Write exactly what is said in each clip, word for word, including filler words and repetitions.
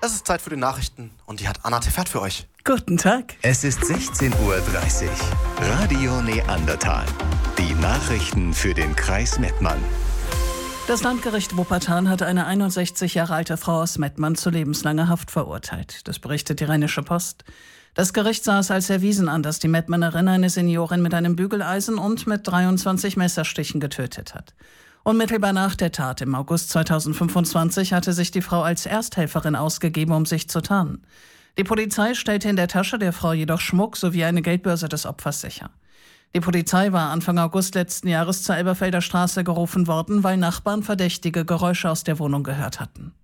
Es ist Zeit für die Nachrichten und die hat Anna Tefert für euch. Guten Tag. Es ist sechzehn Uhr dreißig. Radio Neandertal. Die Nachrichten für den Kreis Mettmann. Das Landgericht Wuppertal hat eine einundsechzig Jahre alte Frau aus Mettmann zu lebenslanger Haft verurteilt. Das berichtet die Rheinische Post. Das Gericht sah es als erwiesen an, dass die Mettmannerin eine Seniorin mit einem Bügeleisen und mit dreiundzwanzig Messerstichen getötet hat. Unmittelbar nach der Tat im August zweitausendfünfundzwanzig hatte sich die Frau als Ersthelferin ausgegeben, um sich zu tarnen. Die Polizei stellte in der Tasche der Frau jedoch Schmuck sowie eine Geldbörse des Opfers sicher. Die Polizei war Anfang August letzten Jahres zur Elberfelder Straße gerufen worden, weil Nachbarn verdächtige Geräusche aus der Wohnung gehört hatten.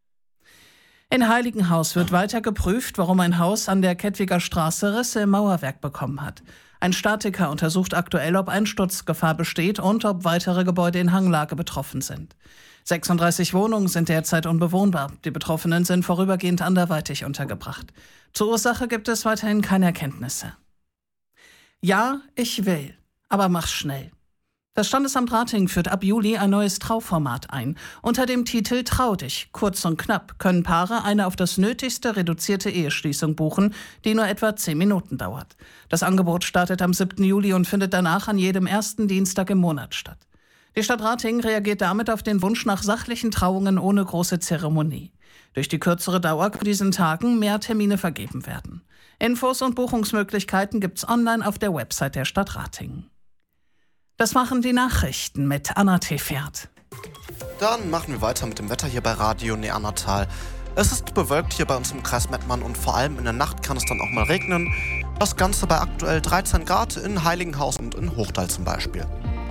In Heiligenhaus wird weiter geprüft, warum ein Haus an der Kettwiger Straße Risse im Mauerwerk bekommen hat. Ein Statiker untersucht aktuell, ob Einsturzgefahr besteht und ob weitere Gebäude in Hanglage betroffen sind. sechsunddreißig Wohnungen sind derzeit unbewohnbar. Die Betroffenen sind vorübergehend anderweitig untergebracht. Zur Ursache gibt es weiterhin keine Erkenntnisse. Ja, ich will, aber mach's schnell. Das Standesamt Ratingen führt ab Juli ein neues Trauformat ein. Unter dem Titel Trau dich, kurz und knapp, können Paare eine auf das Nötigste reduzierte Eheschließung buchen, die nur etwa zehn Minuten dauert. Das Angebot startet am siebten Juli und findet danach an jedem ersten Dienstag im Monat statt. Die Stadt Ratingen reagiert damit auf den Wunsch nach sachlichen Trauungen ohne große Zeremonie. Durch die kürzere Dauer können diesen Tagen mehr Termine vergeben werden. Infos und Buchungsmöglichkeiten gibt's online auf der Website der Stadt Ratingen. Das machen die Nachrichten mit Anna Tefert. Dann machen wir weiter mit dem Wetter hier bei Radio Neandertal. Es ist bewölkt hier bei uns im Kreis Mettmann und vor allem in der Nacht kann es dann auch mal regnen. Das Ganze bei aktuell dreizehn Grad in Heiligenhaus und in Hochtal zum Beispiel.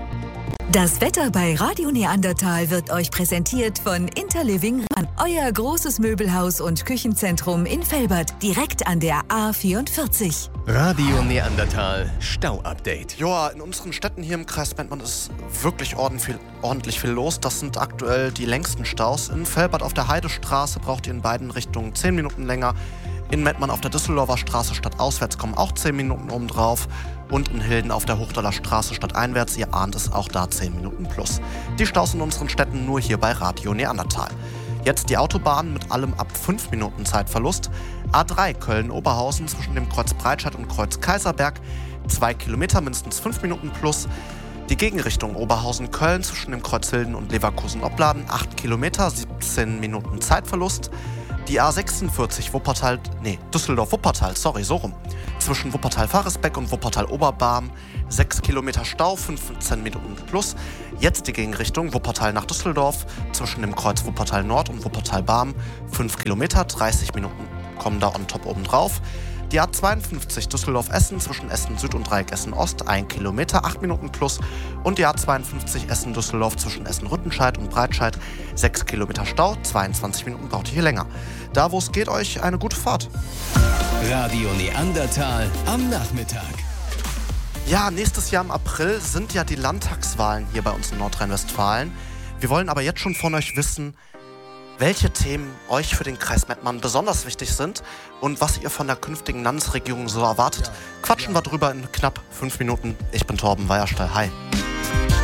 Das Wetter bei Radio Neandertal wird euch präsentiert von Interliving Rhein, euer großes Möbelhaus und Küchenzentrum in Velbert, direkt an der A vierundvierzig. Radio Neandertal Stau-Update. Ja, in unseren Städten hier im Kreis Mettmann ist wirklich ordentlich viel, ordentlich viel los. Das sind aktuell die längsten Staus. In Velbert auf der Heidestraße braucht ihr in beiden Richtungen zehn Minuten länger. In Mettmann auf der Düsseldorfer Straße stadtauswärts kommen auch zehn Minuten obendrauf. Und in Hilden auf der Hochtaler Straße stadteinwärts, ihr ahnt es, auch da zehn Minuten plus. Die Staus in unseren Städten nur hier bei Radio Neandertal. Jetzt die Autobahn mit allem ab fünf Minuten Zeitverlust. A drei Köln-Oberhausen zwischen dem Kreuz Breitscheid und Kreuz Kaiserberg. zwei Kilometer, mindestens fünf Minuten plus. Die Gegenrichtung Oberhausen-Köln zwischen dem Kreuz Hilden und Leverkusen-Opladen. acht Kilometer, siebzehn Minuten Zeitverlust. Die A sechsundvierzig Wuppertal, nee, Düsseldorf-Wuppertal, sorry, so rum. Zwischen Wuppertal-Faresbeck und Wuppertal-Oberbarm. sechs Kilometer Stau, fünfzehn Minuten plus. Jetzt die Gegenrichtung Wuppertal nach Düsseldorf. Zwischen dem Kreuz Wuppertal-Nord und Wuppertal-Barm. fünf Kilometer, dreißig Minuten kommen da on top oben drauf. Die A zweiundfünfzig Düsseldorf-Essen zwischen Essen-Süd und Dreieck Essen-Ost, ein Kilometer, acht Minuten plus. Und die A zweiundfünfzig Essen-Düsseldorf zwischen Essen-Rüttenscheid und Breitscheid, sechs Kilometer Stau, zweiundzwanzig Minuten braucht ihr hier länger. Da, wo es geht, euch eine gute Fahrt. Radio Neandertal am Nachmittag. Ja, nächstes Jahr im April sind ja die Landtagswahlen hier bei uns in Nordrhein-Westfalen. Wir wollen aber jetzt schon von euch wissen, welche Themen euch für den Kreis Mettmann besonders wichtig sind und was ihr von der künftigen Landesregierung so erwartet. Quatschen wir drüber in knapp fünf Minuten. Ich bin Torben Weierstall. Hi.